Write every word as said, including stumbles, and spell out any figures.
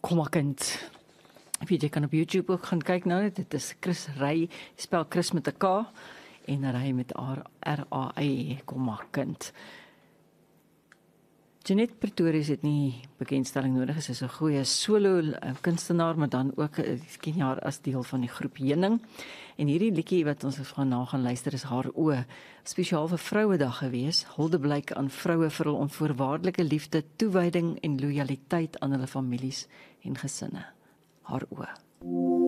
Kom maar kind. Ek weet jy kan op YouTube ook gaan kyk nou, dit is Chris Ry, spel Chris met 'n K en Ry met R A Y, kom maar kind. Jeanette Pretorius het nie bekendstelling nodig, sy is 'n goeie solo kunstenaar, maar dan ook, ek ken haar as deel van die groep Heuning. En hierdie liedjie wat ons gaan na gaan luister is Haar Oë, spesiaal vir Vrouedag gewees, huldeblyk aan vroue vir hul onvoorwaardelike liefde, toewyding en lojaliteit aan hulle families en gesinne. Haar Oë.